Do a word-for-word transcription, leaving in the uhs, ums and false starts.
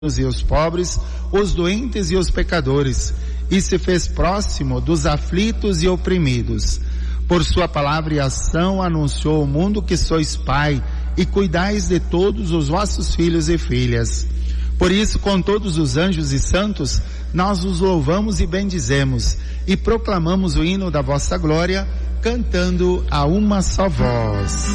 e os pobres, os doentes e os pecadores, e se fez próximo dos aflitos e oprimidos. Por sua palavra e ação anunciou ao mundo que sois Pai e cuidais de todos os vossos filhos e filhas. Por isso, com todos os anjos e santos, nós os louvamos e bendizemos e proclamamos o hino da vossa glória, cantando a uma só voz.